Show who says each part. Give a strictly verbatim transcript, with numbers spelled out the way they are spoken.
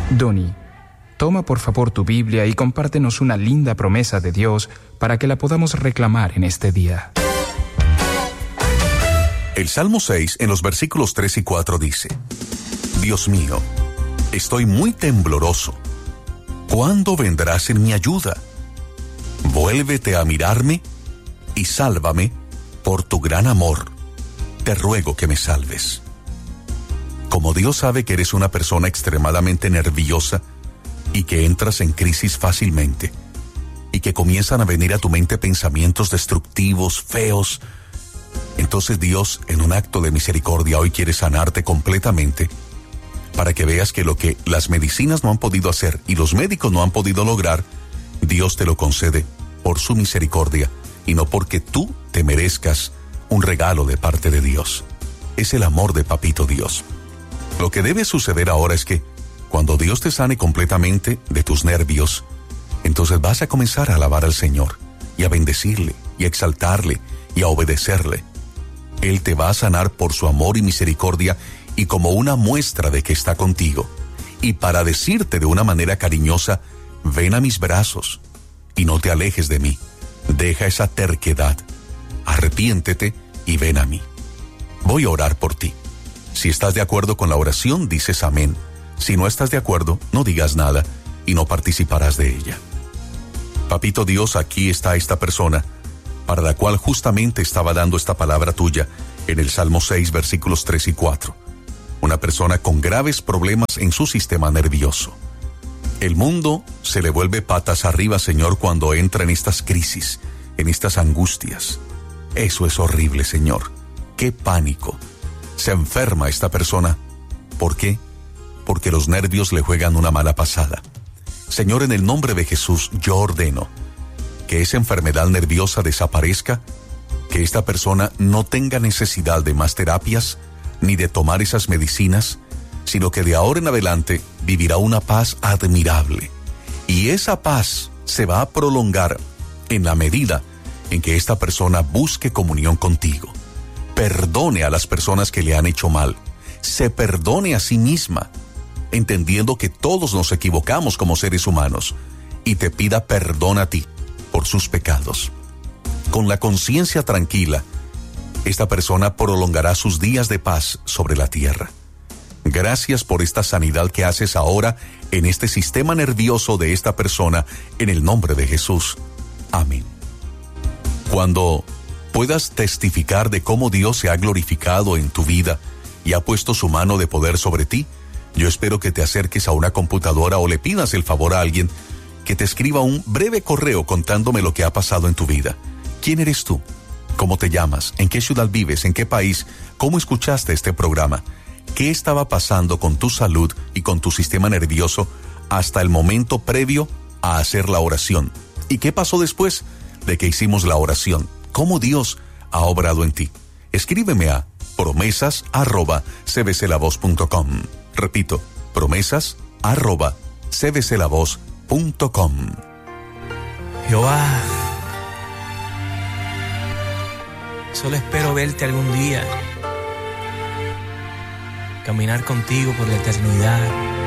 Speaker 1: Donny, toma por favor tu Biblia y compártenos una linda promesa de Dios para que la podamos reclamar en este día.
Speaker 2: El Salmo seis, en los versículos tres y cuatro dice: Dios mío, estoy muy tembloroso. ¿Cuándo vendrás en mi ayuda? Vuélvete a mirarme y sálvame por tu gran amor. Te ruego que me salves. Como Dios sabe que eres una persona extremadamente nerviosa y que entras en crisis fácilmente y que comienzan a venir a tu mente pensamientos destructivos, feos, entonces Dios, en un acto de misericordia, hoy quiere sanarte completamente para que veas que lo que las medicinas no han podido hacer y los médicos no han podido lograr, Dios te lo concede por su misericordia y no porque tú te merezcas un regalo de parte de Dios. Es el amor de Papito Dios. Lo que debe suceder ahora es que cuando Dios te sane completamente de tus nervios, entonces vas a comenzar a alabar al Señor y a bendecirle y a exaltarle y a obedecerle. Él te va a sanar por su amor y misericordia y como una muestra de que está contigo. Y para decirte de una manera cariñosa: ven a mis brazos y no te alejes de mí. Deja esa terquedad, arrepiéntete y ven a mí. Voy a orar por ti. Si estás de acuerdo con la oración, dices amén. Si no estás de acuerdo, no digas nada y no participarás de ella. Papito Dios, aquí está esta persona para la cual justamente estaba dando esta palabra tuya en el Salmo seis, versículos tres y cuatro. Una persona con graves problemas en su sistema nervioso. El mundo se le vuelve patas arriba, Señor, cuando entra en estas crisis, en estas angustias. Eso es horrible, Señor. ¡Qué pánico! Se enferma esta persona. ¿Por qué? Porque los nervios le juegan una mala pasada. Señor, en el nombre de Jesús, yo ordeno que esa enfermedad nerviosa desaparezca, que esta persona no tenga necesidad de más terapias, ni de tomar esas medicinas, sino que de ahora en adelante vivirá una paz admirable. Y esa paz se va a prolongar en la medida en que esta persona busque comunión contigo. Perdone a las personas que le han hecho mal, se perdone a sí misma, entendiendo que todos nos equivocamos como seres humanos, y te pida perdón a ti por sus pecados. Con la conciencia tranquila, esta persona prolongará sus días de paz sobre la tierra. Gracias por esta sanidad que haces ahora en este sistema nervioso de esta persona, en el nombre de Jesús. Amén. Cuando puedas testificar de cómo Dios se ha glorificado en tu vida y ha puesto su mano de poder sobre ti, yo espero que te acerques a una computadora o le pidas el favor a alguien que te escriba un breve correo contándome lo que ha pasado en tu vida. ¿Quién eres tú? ¿Cómo te llamas? ¿En qué ciudad vives? ¿En qué país? ¿Cómo escuchaste este programa? ¿Qué estaba pasando con tu salud y con tu sistema nervioso hasta el momento previo a hacer la oración? ¿Y qué pasó después de que hicimos la oración? ¿Cómo Dios ha obrado en ti? Escríbeme a promesas arroba c b c la voz punto com. Repito, promesas arroba c b c la voz punto com.
Speaker 3: Jehová, solo espero verte algún día, caminar contigo por la eternidad.